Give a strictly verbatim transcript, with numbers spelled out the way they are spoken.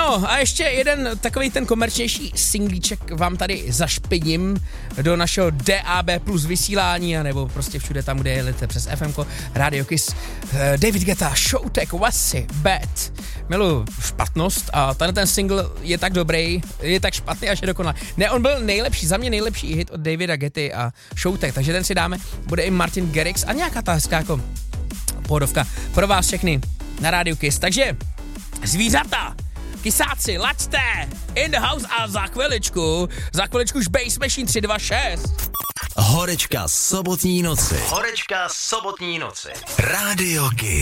No a ještě jeden takový ten komerčnější singlíček vám tady zašpiním do našeho D A B plus vysílání, anebo prostě všude tam, kde jedete přes FMko, Radio Kiss. David Guetta, Showtek, Wassy, Bad. Miluji špatnost a tenhle ten single je tak dobrý, je tak špatný, až je dokonalý. Ne, on byl nejlepší, za mě nejlepší hit od Davida Getty a Showtek, takže ten si dáme. Bude i Martin Garrix a nějaká ta hezká jako pohodovka pro vás všechny na Radio Kiss. Takže zvířata, kysáci, laďte, in the house a za chviličku, za chviličku už Bass Machine tři dva šest. Horečka sobotní noci. Horečka sobotní noci. Radio Kiss.